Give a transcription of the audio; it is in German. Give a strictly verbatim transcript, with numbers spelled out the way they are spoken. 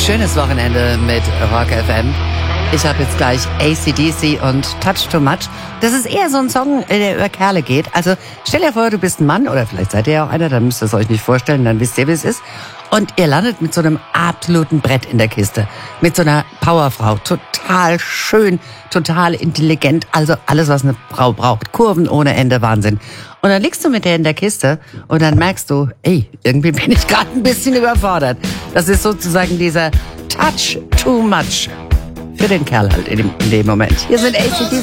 Schönes Wochenende mit Rock F M. Ich habe jetzt gleich A C D C und Touch Too Much. Das ist eher so ein Song, der über Kerle geht. Also stell dir vor, du bist ein Mann, oder vielleicht seid ihr ja auch einer, dann müsst ihr es euch nicht vorstellen, dann wisst ihr, wie es ist. Und ihr landet mit so einem absoluten Brett in der Kiste. Mit so einer Powerfrau. Total schön, total intelligent. Also alles, was eine Frau braucht. Kurven ohne Ende, Wahnsinn. Und dann liegst du mit der in der Kiste und dann merkst du, ey, irgendwie bin ich gerade ein bisschen überfordert. Das ist sozusagen dieser Touch Too Much. Für den Kerl halt in dem, in dem Moment. Hier sind A C D C.